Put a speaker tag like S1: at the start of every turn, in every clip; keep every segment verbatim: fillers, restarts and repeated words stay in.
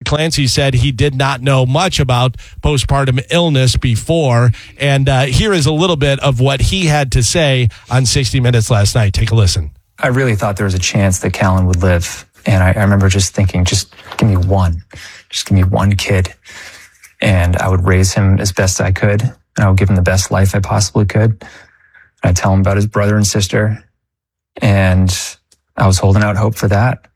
S1: Clancy said he did not know much about postpartum illness before. And uh, here is a little bit of what he had to say on sixty minutes last night. Take a listen.
S2: I really thought there was a chance that Callan would live. And I, I remember just thinking, just give me one. Just give me one kid. And I would raise him as best I could. And I would give him the best life I possibly could. And I'd tell him about his brother and sister. And I was holding out hope for that.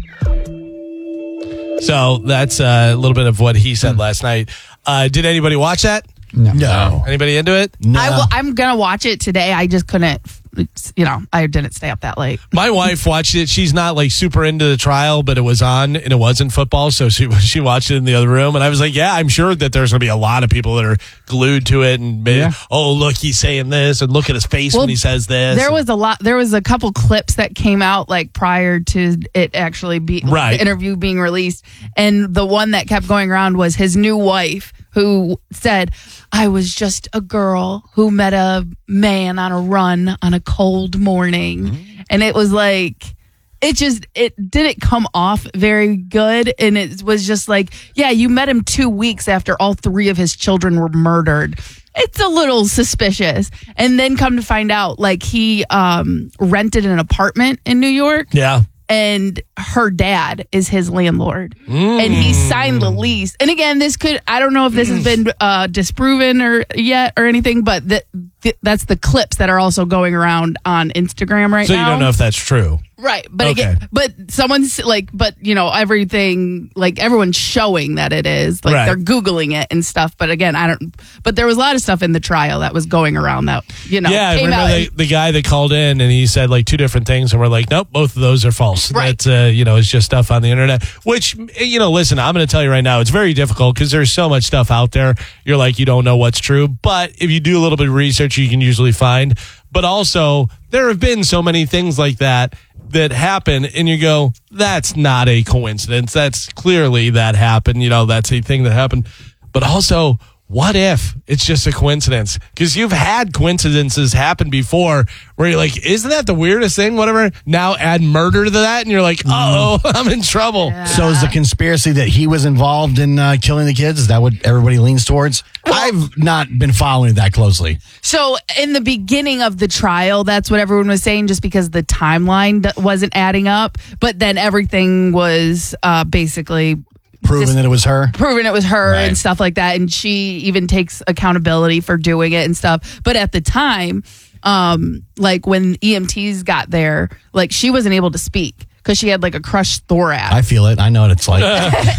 S1: So that's uh, a little bit of what he said last night. Uh, did anybody watch that?
S3: No.
S1: no. Anybody into it?
S3: No.
S4: I will, I'm going to watch it today. I just couldn't, you know, I didn't stay up that late.
S1: My wife watched it. She's not like super into the trial, but it was on and it wasn't football. So she she watched it in the other room. And I was like, yeah, I'm sure that there's going to be a lot of people that are glued to it. And, maybe,
S3: Yeah.
S1: oh, look, he's saying this. And look at his face
S4: Well,
S1: when he says this.
S4: There was a lot, there was a couple clips that came out like prior to it actually be
S1: Right.
S4: the interview being released. And the one that kept going around was his new wife, who said, I was just a girl who met a man on a run on a cold morning. Mm-hmm. And it was like, it just, it didn't come off very good. And it was just like, yeah, you met him two weeks after all three of his children were murdered. It's a little suspicious. And then come to find out, like, he um, rented an apartment in New York.
S1: Yeah.
S4: And her dad is his landlord. Mm. And he signed the lease. And again, this could, I don't know if this has been uh, disproven or yet or anything, but th- th- that's the clips that are also going around on Instagram right
S1: so
S4: now.
S1: So you don't know if that's true.
S4: Right. But
S1: okay.
S4: again, but someone's like, but you know, everything, like everyone's showing that it is. Like
S1: right.
S4: they're Googling it and stuff. But again, I don't, but there was a lot of stuff in the trial that was going around that, you know,
S1: yeah,
S4: came
S1: remember
S4: out
S1: the,
S4: and,
S1: the guy that called in and he said like two different things and we're like, nope, both of those are false.
S4: Right.
S1: That's, uh, you know, it's just stuff on the internet, which, you know, listen, I'm going to tell you right now, it's very difficult because there's so much stuff out there. You're like, you don't know what's true. But if you do a little bit of research, you can usually find. But also, there have been so many things like that that happen and you go, that's not a coincidence. That's clearly that happened. You know, that's a thing that happened. But also, what if it's just a coincidence? Because you've had coincidences happen before where you're like, isn't that the weirdest thing? Whatever. Now add murder to that and you're like, oh, I'm in trouble.
S4: Yeah.
S3: So is the conspiracy that he was involved in uh, killing the kids? Is that what everybody leans towards? Well, I've not been following it that closely.
S4: So in the beginning of the trial, that's what everyone was saying, just because the timeline d- wasn't adding up. But then everything was uh, basically
S3: Proving
S4: just
S3: that it was her?
S4: Proving it was her
S3: Right.
S4: and stuff like that. And she even takes accountability for doing it and stuff. But at the time, um, like when E M Ts got there, like she wasn't able to speak because she had like a crushed thorax.
S3: I feel it. I know what it's like.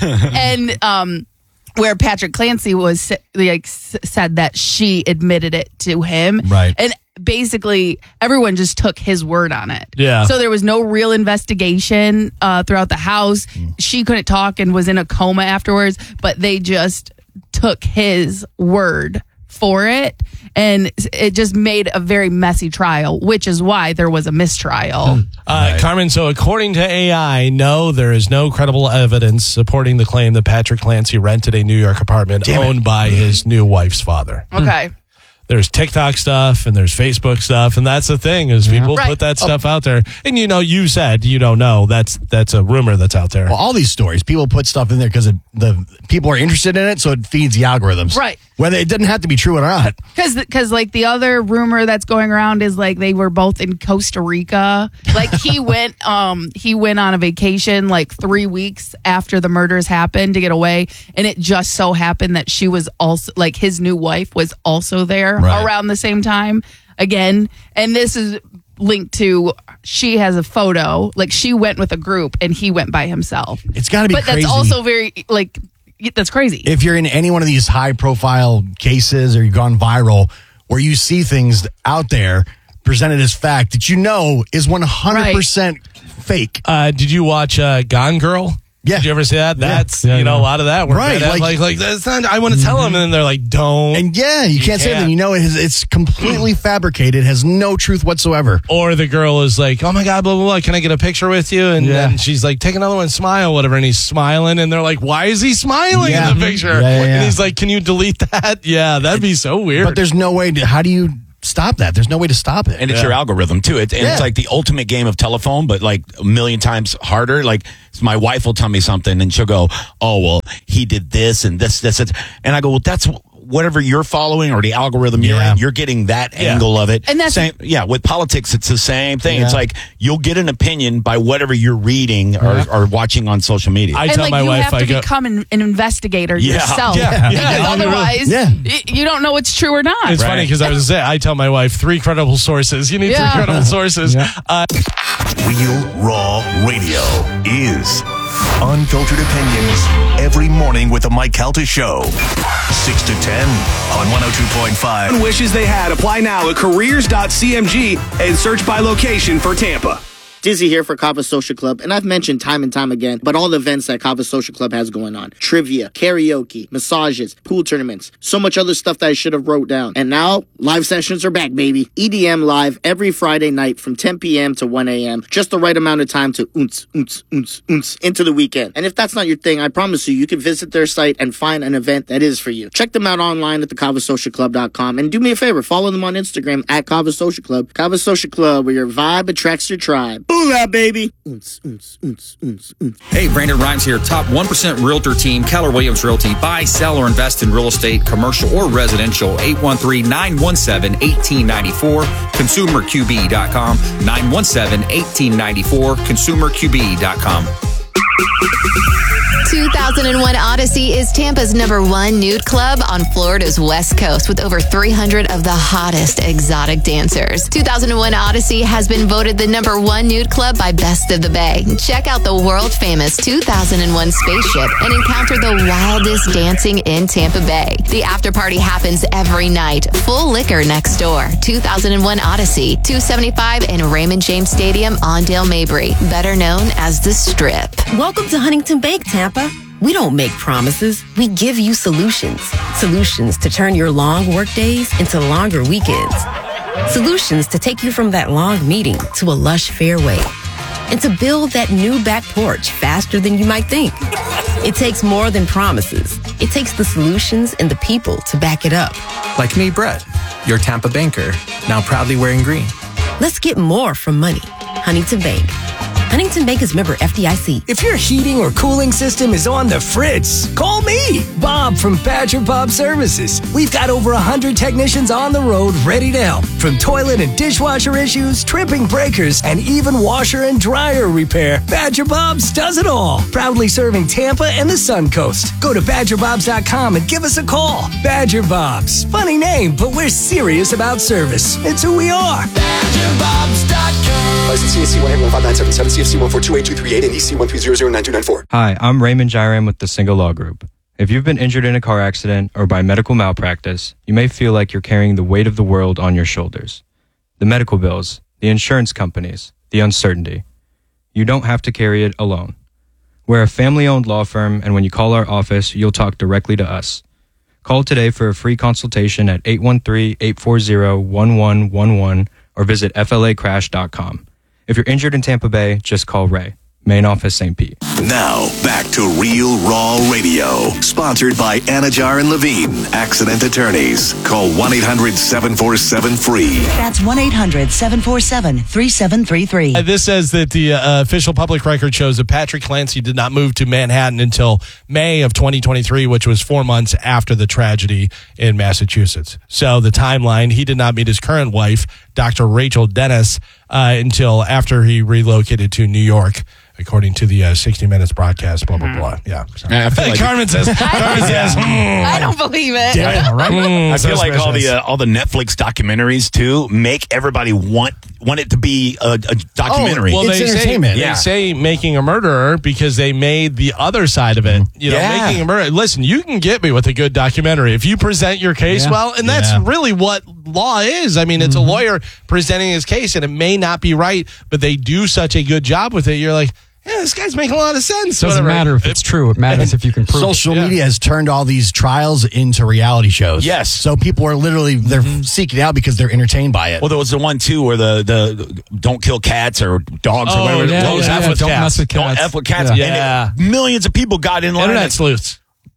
S4: and um, where Patrick Clancy was like said that she admitted it to him.
S3: Right.
S4: And basically everyone just took his word on it.
S1: Yeah.
S4: So there was no real investigation uh, throughout the house. Mm. She couldn't talk and was in a coma afterwards, but they just took his word for it. And it just made a very messy trial, which is why there was a mistrial.
S1: Uh,
S3: Right.
S1: Carmen, so according to A I, no, there is no credible evidence supporting the claim that Patrick Clancy rented a New York apartment
S3: Damn it.
S1: owned by his new wife's father.
S4: Okay.
S1: There's TikTok stuff and there's Facebook stuff, and that's the thing is people
S4: Right.
S1: put that stuff out there. And you know, you said you don't know. That's that's a rumor that's out there.
S3: Well, all these stories, people put stuff in there because the people are interested in it, so it feeds the algorithms.
S4: Right.
S3: Whether it doesn't have to be true or not.
S4: Because, because like the other rumor that's going around is like they were both in Costa Rica. Like he went, um, he went on a vacation like three weeks after the murders happened to get away, and it just so happened that she was also like his new wife was also there
S3: Right.
S4: around the same time again. And this is linked to she has a photo like she went with a group and he went by himself.
S3: It's got to be
S4: But
S3: crazy.
S4: that's also very like that's crazy.
S3: If you're in any one of these high profile cases or you've gone viral where you see things out there presented as fact that you know is one hundred percent fake.
S1: Uh, did you watch uh, Gone Girl?
S3: Yeah.
S1: Did you ever see that?
S3: Yeah.
S1: That's,
S5: Yeah,
S1: you know,
S5: yeah.
S1: a lot of that. Where
S3: Right,
S1: that-
S3: like-
S1: like, like, that's not, I want to tell them, and then they're like, don't.
S3: And yeah, you,
S1: You
S3: can't say
S1: can't.
S3: anything. You know, it is, it's completely fabricated, has no truth whatsoever.
S1: Or the girl is like, oh my God, blah, blah, blah. Can I get a picture with you? And
S3: Yeah.
S1: then she's like, take another one, smile, whatever. And he's smiling. And they're like, why is he smiling
S3: Yeah.
S1: in the picture?
S3: Yeah, yeah,
S1: And
S3: yeah.
S1: he's like, can you delete that? Yeah, that'd be so weird.
S3: But there's no way to, how do you stop that? There's no way to stop it.
S5: And it's
S1: Yeah.
S5: your algorithm too. It, and
S3: Yeah.
S5: it's like the ultimate game of telephone, but like a million times harder. Like my wife will tell me something and she'll go, oh, well, he did this and this, this, this. And I go, well, that's whatever you're following or the algorithm you're
S3: Yeah.
S5: in, you're getting that
S1: Yeah.
S5: angle of it.
S4: And that's-
S5: same, yeah, with politics, it's the same thing.
S3: Yeah.
S5: It's like you'll get an opinion by whatever you're reading or, or watching on social media.
S1: I
S4: and
S1: tell
S4: like
S1: my
S4: you
S1: wife,
S4: have
S1: I
S4: to
S1: go,
S4: become an, an investigator
S5: Yeah.
S4: yourself.
S1: Yeah.
S4: Because
S1: Yeah.
S4: otherwise,
S3: Yeah.
S4: y- you don't know what's true or not.
S1: it's funny because I was say I tell my wife three credible sources. You need
S4: Yeah.
S1: three credible sources. Uh,
S6: Real Raw Radio is unfiltered opinions every morning with the Mike Calta Show. six to ten on one oh two point five.
S7: Wishes they had. Apply now at careers dot c m g and search by location for Tampa.
S8: Dizzy here for Kava Social Club, and I've mentioned time and time again, but all the events that Kava Social Club has going on. Trivia, karaoke, massages, pool tournaments, so much other stuff that I should have wrote down. And now, live sessions are back, baby. E D M live every Friday night from ten p.m. to one a.m. Just the right amount of time to oonce, oonce, oonce, oonce into the weekend. And if that's not your thing, I promise you, you can visit their site and find an event that is for you. Check them out online at the kava social club dot com, and do me a favor, follow them on Instagram at Kava Social Club. Kava Social Club, where your vibe attracts your tribe. Booyah, baby. Oonce, oonce, oonce, oonce, oonce.
S9: Hey, Brandon Rhymes here, top one percent realtor team, Keller Williams Realty. Buy, sell, or invest in real estate, commercial or residential. eight one three, nine one seven, one eight nine four, consumer q b dot com, nine one seven, one eight nine four, consumer q b dot com.
S10: two thousand one Odyssey is Tampa's number one nude club on Florida's West Coast with over three hundred of the hottest exotic dancers. two thousand one Odyssey has been voted the number one nude club by Best of the Bay. Check out the world-famous two thousand one spaceship and encounter the wildest dancing in Tampa Bay. The after party happens every night. Full liquor next door. two thousand one Odyssey, two seventy-five in Raymond James Stadium on Dale Mabry, better known as the Strip.
S11: Welcome to Huntington Bank, Tampa. We don't make promises. We give you solutions. Solutions to turn your long work days into longer weekends. Solutions to take you from that long meeting to a lush fairway. And to build that new back porch faster than you might think. It takes more than promises. It takes the solutions and the people to back it up.
S12: Like me, Brett, your Tampa banker, now proudly wearing green.
S11: Let's get more from money. Huntington Bank. Huntington Bank is member F D I C.
S13: If your heating or cooling system is on the fritz, call me, Bob from Badger Bob Services. We've got over one hundred technicians on the road ready to help. From toilet and dishwasher issues, tripping breakers, and even washer and dryer repair, Badger Bob's does it all. Proudly serving Tampa and the Sun Coast. Go to badger bobs dot com and give us a call. Badger Bob's. Funny name, but we're serious about service. It's who we are. badger bobs dot com.
S14: License C S C one eight one five nine seven seven, C F C one four two eight two three eight, and E C one three zero zero nine two nine four.
S15: Hi, I'm Raymond Jairam with the Single Law Group. If you've been injured in a car accident or by medical malpractice, you may feel like you're carrying the weight of the world on your shoulders. The medical bills, the insurance companies, the uncertainty. You don't have to carry it alone. We're a family-owned law firm, and when you call our office, you'll talk directly to us. Call today for a free consultation at eight one three, eight four zero, one one one one or visit F L A crash dot com. If you're injured in Tampa Bay, just call Ray. Main office, Saint Pete.
S6: Now, back to Real Raw Radio. Sponsored by Anajar and Levine, Accident Attorneys. Call one eight hundred, seven four seven, F R E E.
S16: That's one eight hundred, seven four seven, three seven three three.
S1: Uh, this says that the uh, official public record shows that Patrick Clancy did not move to Manhattan until May of twenty twenty-three, which was four months after the tragedy in Massachusetts. So the timeline, he did not meet his current wife, Doctor Rachel Dennis, uh, until after he relocated to New York. According to the uh, sixty minutes broadcast, blah, blah, blah. Yeah. So.
S5: I feel like
S1: Carmen says, Carmen says, mm.
S4: I don't believe it.
S3: Yeah, right?
S5: I feel
S1: so
S5: like all the
S1: suspicious.
S5: uh, all the Netflix documentaries too make everybody want want it to be a, a documentary.
S1: Oh, well,
S3: It's
S1: they say,
S3: entertainment.
S1: they
S5: Yeah.
S1: say Making a Murderer because they made the other side of it. You know,
S5: Yeah.
S1: Making a Murderer. Listen, you can get me with a good documentary if you present your case
S3: Yeah.
S1: well, and that's
S3: Yeah.
S1: really what law is. I mean, it's
S3: Mm-hmm.
S1: a lawyer presenting his case, and it may not be right, but they do such a good job with it. You're like, yeah, this guy's making a lot of sense.
S12: Doesn't
S1: Whatever.
S12: matter if it's true. It matters if you can prove
S3: Social
S1: Yeah.
S3: media has turned all these trials into reality shows.
S5: Yes.
S3: So people are literally, they're seeking it out because they're entertained by it.
S5: Well, there was the one too where the the don't kill cats or dogs or
S1: Oh,
S5: whatever.
S1: yeah,
S5: What was
S1: yeah,
S5: that?
S1: yeah.
S5: With
S12: Don't
S5: cats.
S12: mess with
S5: Don't
S12: cats.
S5: F with cats.
S1: Yeah.
S5: And it- millions of people got in line.
S1: Internet sleuths.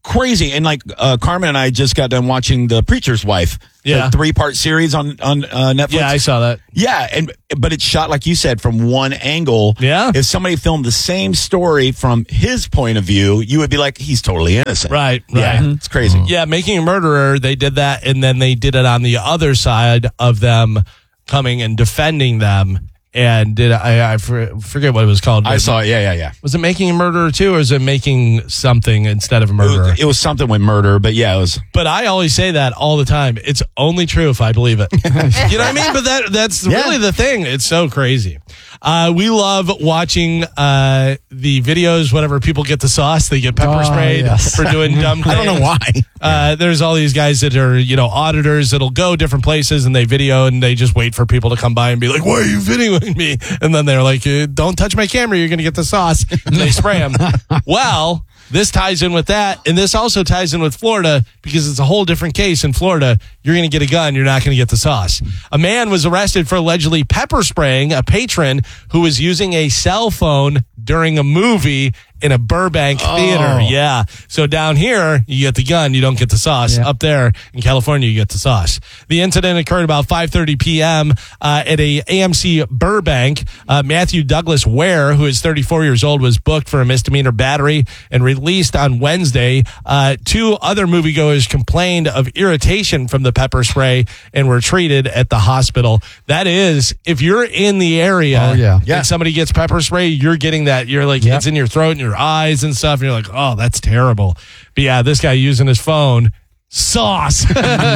S5: crazy. And like uh, Carmen and I just got done watching The Preacher's Wife,
S1: Yeah.
S5: the three-part series on on uh, Netflix.
S1: Yeah, I saw that.
S5: Yeah, and but it's shot like you said from one angle.
S1: Yeah.
S5: If somebody filmed the same story from his point of view, you would be like, he's totally innocent.
S1: Right,
S5: Yeah,
S1: right.
S5: it's crazy.
S1: Yeah, Making a Murderer, they did that, and then they did it on the other side of them coming and defending them. And did I, I for- forget what it was called.
S5: I saw it. Yeah, yeah, yeah.
S1: Was it Making a Murderer too, or is it Making Something instead of a
S5: It
S1: murderer?
S5: was, it was something with murder, but yeah, it was.
S1: But I always say that all the time. It's only true if I believe it. You know what I mean? But that that's
S3: Yeah.
S1: really the thing. It's so crazy. Uh, we love watching uh, the videos whenever people get the sauce. They get pepper
S17: Oh,
S1: sprayed
S17: yes.
S1: for doing dumb things.
S3: I don't know why.
S1: Uh, there's all these guys that are, you know, auditors that'll go different places and they video and they just wait for people to come by and be like, why are you videoing me? And then they're like, uh, don't touch my camera. You're going to get the sauce. And they spray them. Well, this ties in with that. And this also ties in with Florida because it's a whole different case. In Florida, you're going to get a gun. You're not going to get the sauce. A man was arrested for allegedly pepper spraying a patron who was using a cell phone during a movie in a Burbank theater. Yeah. So down here, you get the gun, you don't get the sauce.
S17: Yeah.
S1: Up there in California, you get the sauce. The incident occurred about five thirty p.m. Uh, at a A M C Burbank. Uh, Matthew Douglas Ware, who is thirty-four years old, was booked for a misdemeanor battery and released on Wednesday. Uh, two other moviegoers complained of irritation from the pepper spray and were treated at the hospital. That is, if you're in the area
S17: Oh, yeah.
S3: Yeah.
S1: and somebody gets pepper spray, you're getting that. You're like,
S17: Yep.
S1: it's in your throat and your eyes and stuff. And you're like, oh, that's terrible. But yeah, this guy using his phone, sauce.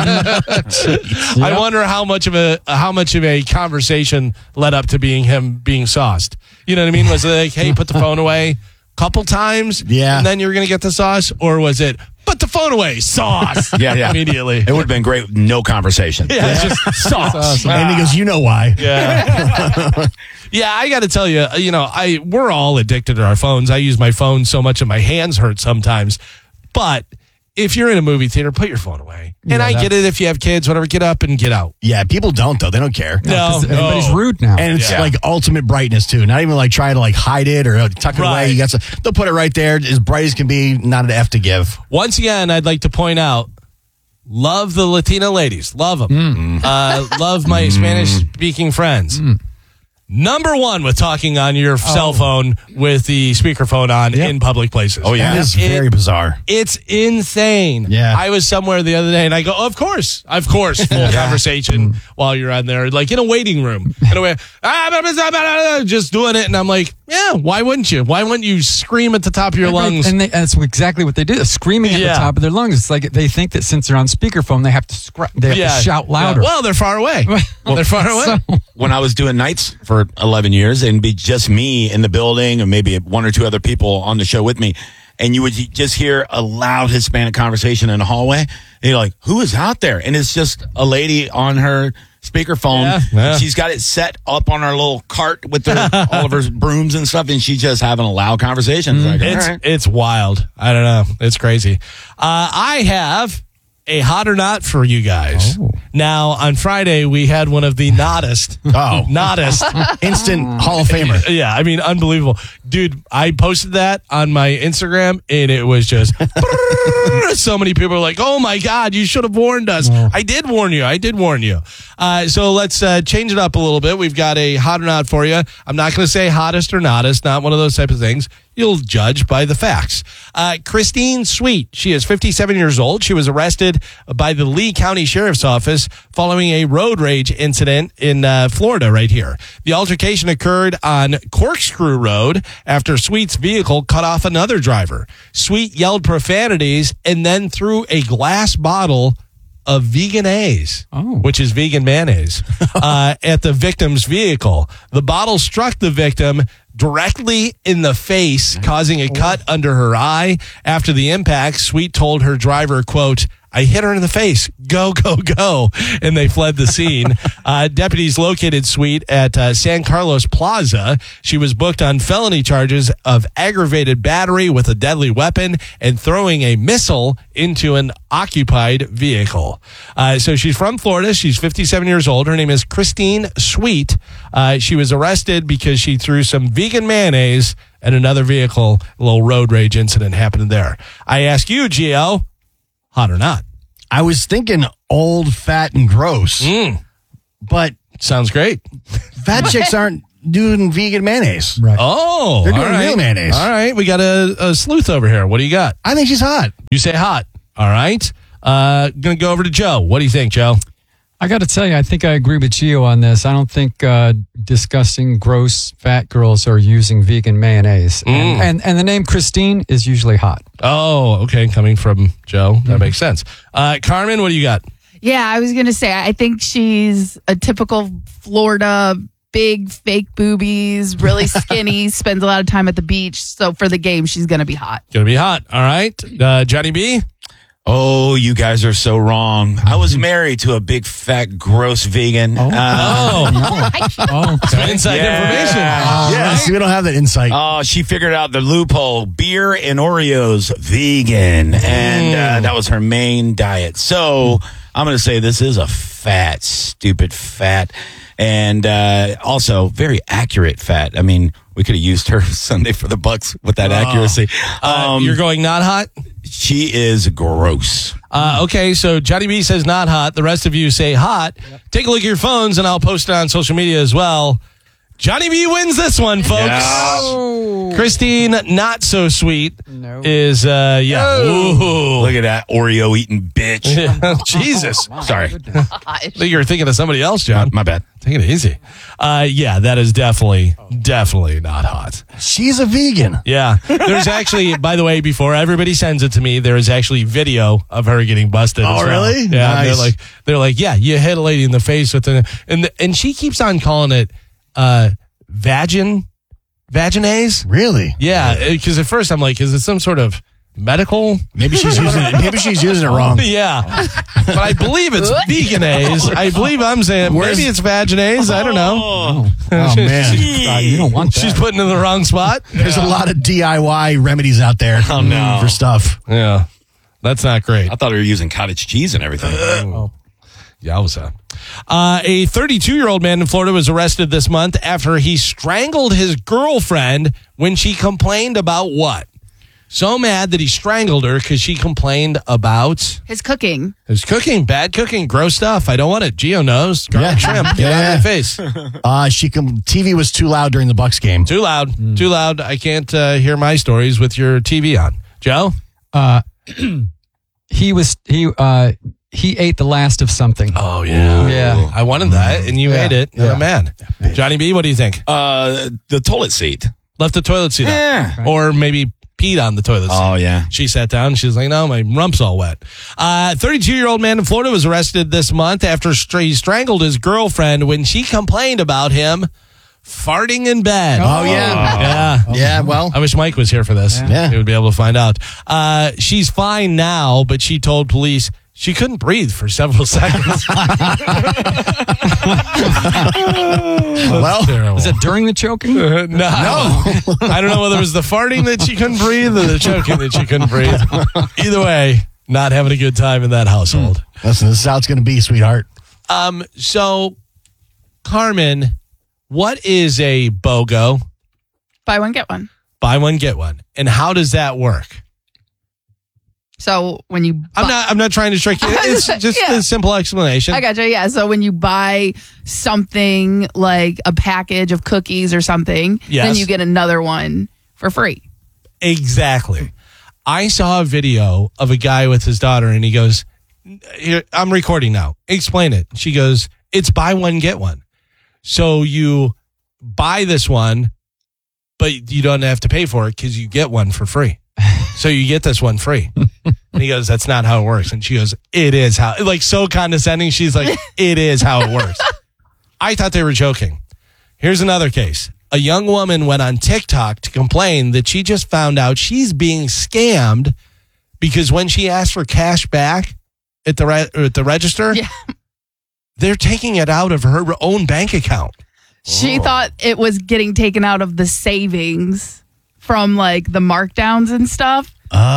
S1: I wonder how much of a how much of a conversation led up to being him being sauced. You know what I mean? Was it like, hey, put the phone away a couple times,
S3: Yeah.
S1: and then you're gonna get the sauce, or was it put the phone away, sauce?
S5: Yeah, yeah.
S1: immediately.
S5: It would have been great with no conversation.
S1: Yeah, it's just sauce.
S3: And he goes, you know why.
S1: Yeah. Yeah, I got to tell you, you know, I we're all addicted to our phones. I use my phone so much that my hands hurt sometimes. But if you're in a movie theater, put your phone away. And
S17: Yeah,
S1: I get
S17: that's-
S1: it if you have kids, whatever, get up and get out.
S3: Yeah, people don't, though. They don't care.
S1: No,
S17: 'Cause
S1: no.
S17: everybody's rude now.
S3: And it's
S1: Yeah.
S3: like ultimate brightness, too. Not even like trying to like hide it or uh, tuck it
S1: Right.
S3: away. You got to, they'll put it right there as bright as can be. Not an F to give.
S1: Once again, I'd like to point out, love the Latina ladies. Love them. Uh, love my Spanish-speaking friends. Number one with talking on your cell phone with the speakerphone on in public places.
S5: Oh, yeah.
S3: That is
S1: It-
S3: very bizarre.
S1: It's insane.
S3: Yeah.
S1: I was somewhere the other day and I go, of course, of course, full conversation while you're on there, like in a waiting room. In a way, "Ah, just doing it. And I'm like, yeah, why wouldn't you? Why wouldn't you scream at the top of your lungs?
S17: And, they, and that's exactly what they do. They're screaming at
S1: Yeah.
S17: the top of their lungs. It's like they think that since they're on speakerphone, they have to scr- they have to shout louder.
S1: Yeah. Well, they're far away. Well, they're far away.
S17: So-
S5: When I was doing nights for eleven years, and be just me in the building, and maybe one or two other people on the show with me, and you would just hear a loud Hispanic conversation in the hallway, and you're like, "Who is out there?" And it's just a lady on her speakerphone.
S1: Yeah, yeah.
S5: She's got it set up on her little cart with her, all of her brooms and stuff, and she's just having a loud conversation. It's like,
S1: It's
S5: all right.
S1: it's wild. I don't know. It's crazy. Uh, I have a hot or not for you guys.
S3: Oh.
S1: Now on Friday we had one of the noddest.
S3: Oh.
S1: noddest.
S3: Instant Hall of Famer.
S1: Yeah, I mean, unbelievable, dude. I posted that on my Instagram, and it was just so many people are like, "Oh my God, you should have warned us." I did warn you. I did warn you. Uh, so let's uh, change it up a little bit. We've got a hot or not for you. I'm not going to say hottest or nottest. Not one of those type of things. You'll judge by the facts. Uh, Christine Sweet, she is fifty-seven years old. She was arrested by the Lee County Sheriff's Office following a road rage incident in uh, Florida right here. The altercation occurred on Corkscrew Road after Sweet's vehicle cut off another driver. Sweet yelled profanities and then threw a glass bottle of Vegan-A's,
S17: Oh.
S1: which is vegan mayonnaise, uh, at the victim's vehicle. The bottle struck the victim directly in the face, causing a cut under her eye. After the impact, Sweet told her driver, quote, I hit her in the face. Go, go, go. And they fled the scene. uh, deputies located Sweet at uh, San Carlos Plaza. She was booked on felony charges of aggravated battery with a deadly weapon and throwing a missile into an occupied vehicle. Uh, so she's from Florida. She's fifty-seven years old. Her name is Christine Sweet. Uh, she was arrested because she threw some vegan mayonnaise at another vehicle. A little road rage incident happened there. I ask you, Gio, hot or not?
S3: I was thinking old, fat, and gross.
S1: Mm.
S3: But
S1: sounds great.
S3: Fat chicks aren't doing vegan mayonnaise.
S17: Right.
S1: Oh,
S3: they're doing
S1: all right.
S3: real mayonnaise.
S1: All right, we got a, a sleuth over here. What do you got?
S3: I think she's hot.
S1: You say hot. All right. Uh, gonna go over to Joe. What do you think, Joe?
S17: I got to tell you, I think I agree with Gio on this. I don't think uh, disgusting, gross, fat girls are using vegan mayonnaise.
S1: Mm.
S17: And, and and the name Christine is usually hot.
S1: Oh, okay. Coming from Joe, that mm-hmm. makes sense. Uh, Carmen, what do you got?
S4: Yeah, I was going to say, I think she's a typical Florida, big fake boobies, really skinny, spends a lot of time at the beach. So for the game, she's going to be hot.
S1: Going to be hot. All right. Uh, Johnny B?
S5: Oh, you guys are so wrong. I was married to a big, fat, gross vegan.
S17: Oh.
S5: Uh,
S1: oh.
S17: oh.
S1: Some inside
S5: Yeah.
S1: information.
S3: Uh, yes, we don't have that insight.
S5: Oh, she figured out the loophole. Beer and Oreos, vegan. And uh, that was her main diet. So I'm going to say this is a fat, stupid fat. And uh, also very accurate fat. I mean, we could have used her Sunday for the Bucks with that
S1: Oh.
S5: accuracy.
S1: Uh,
S5: Um,
S1: you're going not hot?
S5: She is gross.
S1: Uh, okay, so Johnny B says not hot. The rest of you say hot. Yep. Take a look at your phones, and I'll post it on social media as well. Johnny B wins this one, folks.
S5: Yes.
S1: Christine, not so sweet,
S17: no.
S1: is, uh, yeah. Ooh.
S5: Look at that Oreo eating bitch.
S1: Jesus.
S17: Oh,
S5: Sorry.
S1: I think you're thinking of somebody else, John.
S5: My bad.
S1: Take it easy. Uh, yeah, that is definitely, definitely not hot.
S3: She's a vegan.
S1: Yeah. There's actually, by the way, before everybody sends it to me, there is actually video of her getting busted.
S3: Oh,
S1: as well.
S3: really?
S1: Yeah.
S3: Nice.
S1: They're like, they're like, yeah, you hit a lady in the face with the, and the, and she keeps on calling it, uh, vagin, vaginase.
S3: Really?
S1: Yeah. Because at first I'm like, is it some sort of medical?
S3: Maybe she's using it. Maybe she's using it wrong.
S1: Yeah. But I believe it's veganase. I believe I'm saying maybe it's vaginase. I don't know.
S3: Oh, oh man.
S17: Uh, you don't want that.
S1: She's putting it in the wrong spot.
S3: There's a lot of D I Y remedies out there
S5: Oh, no.
S3: for stuff.
S1: Yeah. That's not great.
S5: I thought we were using cottage cheese and everything.
S1: Oh. Yowza. Uh, a thirty-two-year-old man in Florida was arrested this month after he strangled his girlfriend when she complained about what? So mad that he strangled her because she complained about
S4: His cooking.
S1: his cooking. Bad cooking. Gross stuff. I don't want it. Gio knows. Garlic
S3: Yeah.
S1: shrimp. Get
S3: Yeah.
S1: out of my face.
S3: Uh, she com- T V was too loud during the Bucks game.
S1: Too loud. Too loud. I can't uh, hear my stories with your T V on. Joe?
S17: Uh, he was he uh he ate the last of something.
S1: Oh, yeah.
S17: Yeah.
S1: I wanted that, and you
S17: Yeah.
S1: ate it. You're a man. Johnny B, what do you think?
S5: Uh, the toilet seat.
S1: Left the toilet seat
S5: Yeah.
S1: up. Or maybe peed on the toilet seat.
S5: Oh, yeah.
S1: She sat down. She was like, no, my rump's all wet. Uh, thirty-two-year-old man in Florida was arrested this month after he strangled his girlfriend when she complained about him farting in bed.
S3: Oh, yeah.
S1: Yeah.
S3: Yeah, well.
S1: I wish Mike was here for this.
S3: Yeah.
S1: He would be able to find out. Uh, she's fine now, but she told police she couldn't breathe for several seconds.
S3: Well,
S1: terrible.
S17: Was it during the choking?
S1: Uh, no. no. I don't know whether it was the farting that she couldn't breathe or the choking that she couldn't breathe. Either way, not having a good time in that household.
S3: Listen, this is how it's going to be, sweetheart.
S1: Um. So, Carmen, what is a BOGO?
S4: Buy one, get one.
S1: Buy one, get one. And how does that work?
S4: So when you,
S1: I'm
S4: bu-
S1: not. I'm not trying to trick you. It's just
S4: Yeah.
S1: a simple explanation.
S4: I gotcha. Yeah. So when you buy something like a package of cookies or something,
S1: Yes.
S4: then you get another one for free.
S1: Exactly. I saw a video of a guy with his daughter, and he goes, Here, I'm recording now. Explain it. She goes, it's buy one, get one. So you buy this one, but you don't have to pay for it because you get one for free. So you get this one free. And he goes, that's not how it works. And she goes, it is how, like so condescending. She's like, it is how it works. I thought they were joking. Here's another case. A young woman went on TikTok to complain that she just found out she's being scammed because when she asked for cash back, at the re- at the register.
S4: Yeah.
S1: They're taking it out of her own bank account.
S4: She
S1: Oh.
S4: thought it was getting taken out of the savings from like the markdowns and stuff.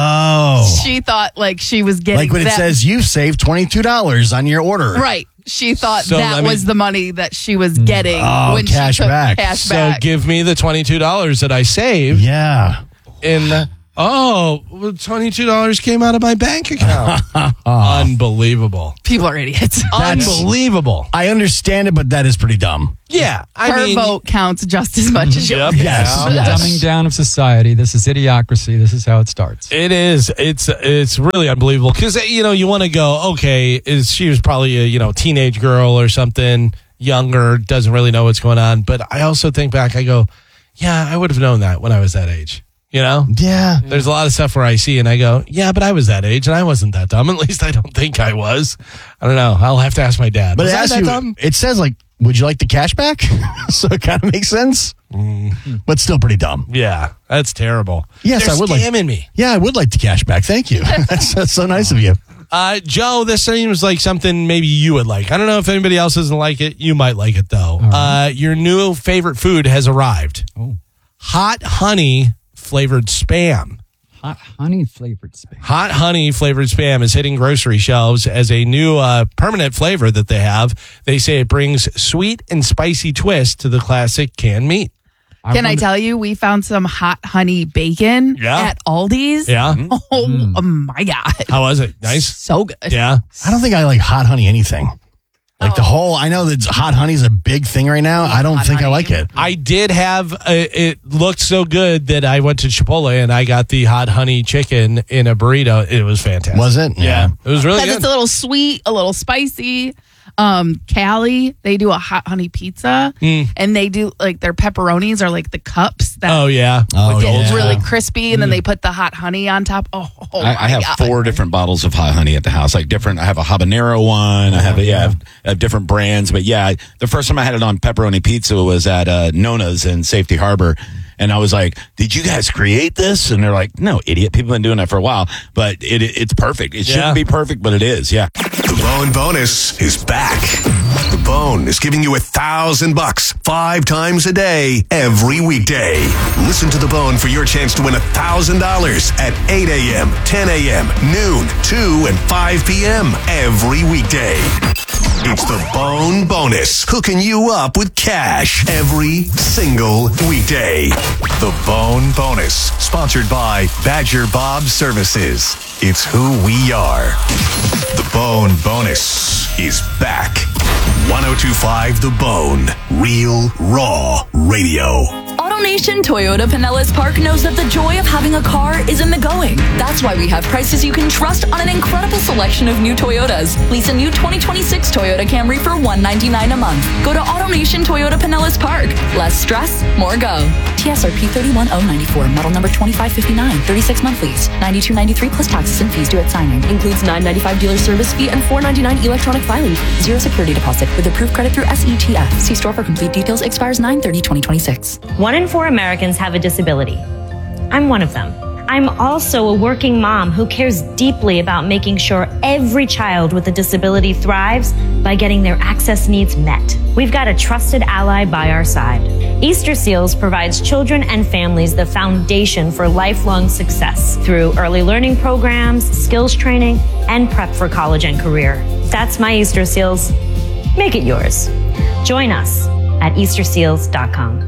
S3: Oh.
S4: She thought like she was getting
S3: Like when
S4: that-
S3: it says you saved twenty-two dollars on your order.
S4: Right. She thought
S1: So
S4: that
S1: let me-
S4: was the money that she was getting
S3: Oh,
S4: when
S3: cash
S4: she took
S3: back.
S4: cash
S1: So
S4: back.
S1: give me the twenty-two dollars that I saved.
S3: Yeah.
S1: In the, oh, well, twenty-two dollars came out of my bank account. Unbelievable.
S4: People are idiots.
S1: Unbelievable.
S3: I understand it, but that is pretty dumb.
S1: Yeah. I
S4: Her
S1: mean,
S4: vote counts just as much as yours.
S1: Yep.
S3: Yes.
S17: The
S3: yes.
S17: dumbing down of society. This is idiocracy. This is how it starts.
S1: It is. It's it's really unbelievable because you know you want to go. Okay, is she was probably a you know teenage girl or something, younger, doesn't really know what's going on. But I also think back. I go, yeah, I would have known that when I was that age. You know,
S3: Yeah.
S1: there's a lot of stuff where I see and I go, yeah, but I was that age and I wasn't that dumb. At least I don't think I was. I don't know. I'll have to ask my dad.
S3: But
S1: was
S3: it
S1: I
S3: asks
S1: that
S3: you,
S1: dumb?
S3: it says like, would you like the cash back? So it kind of makes sense, but still pretty dumb.
S1: Yeah, that's terrible.
S3: Yes,
S1: They're
S3: I would like.
S1: scamming me.
S3: Yeah, I would like the cash back. Thank you. that's, that's so nice of you.
S1: Uh, Joe, this seems like something maybe you would like. I don't know if anybody else doesn't like it. You might like it, though.
S17: right.
S1: Uh, your new favorite food has arrived.
S17: Oh.
S1: Hot honey flavored Spam.
S17: Hot honey flavored spam.
S1: Hot honey flavored Spam is hitting grocery shelves as a new uh, permanent flavor that they have. They say it brings sweet and spicy twist to the classic canned meat.
S4: Can I tell you, we found some hot honey bacon
S1: Yeah.
S4: at Aldi's.
S1: Yeah.
S4: Oh, oh my God.
S1: How was it? Nice?
S4: So good.
S1: Yeah.
S3: I don't think I like hot honey anything. Like the whole, I know that hot honey is a big thing right now. I don't
S4: Hot
S3: think I
S4: honey.
S3: like it.
S1: I did have, a, it looked so good that I went to Chipotle and I got the hot honey chicken in a burrito. It was fantastic.
S3: Was it?
S1: Yeah. It was really
S4: Because
S1: good.
S4: it's a little sweet, a little spicy. Um, Cali, they do a hot honey pizza,
S1: Mm.
S4: and they do like their pepperonis are like the cups that
S1: Oh, yeah.
S3: Oh,
S4: get
S3: yeah.
S4: really crispy, and then they put the hot honey on top. Oh, oh
S5: I, I
S4: my
S5: have
S4: God.
S5: four different bottles of hot honey at the house, like different. I have a habanero one. I have a, yeah, I have, I have different brands. But yeah, the first time I had it on pepperoni pizza was at uh, Nona's in Safety Harbor. And I was like, did you guys create this? And they're like, no, idiot. People have been doing that for a while. But it, it it's perfect. It
S1: Yeah.
S5: shouldn't be perfect, but it is. Yeah.
S6: The Bone Bonus is back. The Bone is giving you a thousand bucks five times a day, every weekday. Listen to The Bone for your chance to win a thousand dollars at eight a.m., ten a.m., noon, two, and five p.m. every weekday. It's The Bone Bonus, hooking you up with cash every single weekday. The Bone Bonus, sponsored by Badger Bob Services. It's who we are. The Bone Bonus is back. one oh two point five The Bone, Real Raw Radio.
S18: AutoNation Toyota Pinellas Park knows that the joy of having a car is in the going. That's why we have prices you can trust on an incredible selection of new Toyotas. Lease a new twenty twenty-six Toyota Camry for one hundred ninety-nine dollars a month. Go to AutoNation Toyota Pinellas Park. Less stress, more go. T S R P three one oh nine four, model number twenty-five fifty-nine, thirty-six month lease, ninety-two ninety-three plus taxes and fees due at signing. Includes nine ninety-five dealer service fee and four ninety-nine electronic filing. Zero security deposit with approved credit through S E T F. See store for complete details. Expires nine thirty twenty twenty-six.
S19: One in four Americans have a disability. I'm one of them. I'm also a working mom who cares deeply about making sure every child with a disability thrives by getting their access needs met. We've got a trusted ally by our side. Easter Seals provides children and families the foundation for lifelong success through early learning programs, skills training, and prep for college and career. That's my Easter Seals. Make it yours. Join us at easter seals dot com.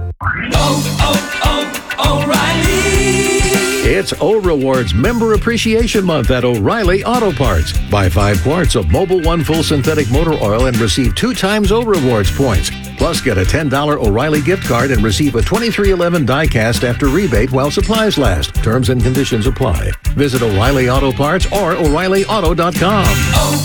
S20: It's O Rewards Member Appreciation Month at O'Reilly Auto Parts. Buy five quarts of Mobil One Full Synthetic Motor Oil and receive two times O Rewards points. Plus, get a ten dollars O'Reilly gift card and receive a twenty-three eleven die-cast after rebate while supplies last. Terms and conditions apply. Visit O'Reilly Auto Parts or O'Reilly Auto dot com.